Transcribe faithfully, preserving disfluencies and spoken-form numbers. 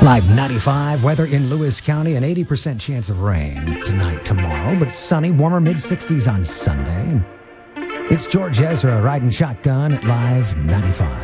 Live ninety-five, weather in Lewis County, an eighty percent chance of rain tonight, tomorrow, but sunny, warmer mid sixties on Sunday. It's George Ezra riding shotgun at Live ninety-five.